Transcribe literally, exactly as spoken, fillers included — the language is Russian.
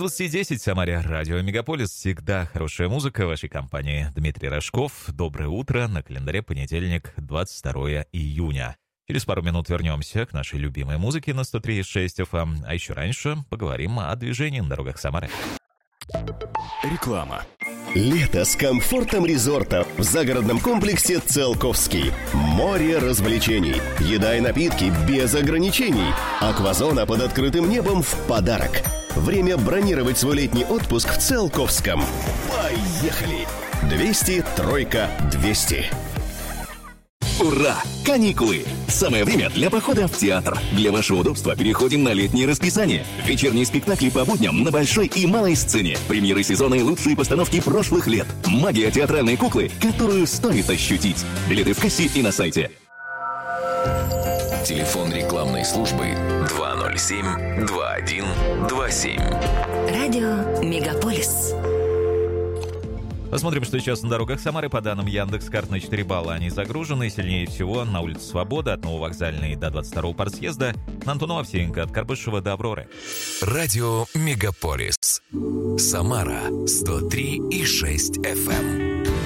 двадцати десять в Самаре. Радио Мегаполис. Всегда хорошая музыка в вашей компании. Дмитрий Рожков. Доброе утро. На календаре понедельник, двадцать второе июня. Через пару минут вернемся к нашей любимой музыке на сто три и шесть эф эм. А еще раньше поговорим о движении на дорогах Самары. Реклама. Лето с комфортом резорта в загородном комплексе «Циолковский». Море развлечений, еда и напитки без ограничений. Аквазона под открытым небом в подарок. Время бронировать свой летний отпуск в Циолковском. Поехали! двести, тройка, двести. Ура! Каникулы! Самое время для похода в театр. Для вашего удобства переходим на летнее расписание. Вечерние спектакли по будням на большой и малой сцене. Премьеры сезона и лучшие постановки прошлых лет. Магия театральной куклы, которую стоит ощутить. Билеты в кассе и на сайте. Телефон рекламной службы два ноль семь два один два семь. Радио Мегаполис. Посмотрим, что сейчас на дорогах Самары. По данным Яндекс.Карт, на четыре балла они загружены. Сильнее всего на улице Свободы от Нововокзальной до двадцать второго партсъезда, на Антонова Овсеенко от Карбышева до Авроры. Радио Мегаполис. Самара сто три и шесть эф эм.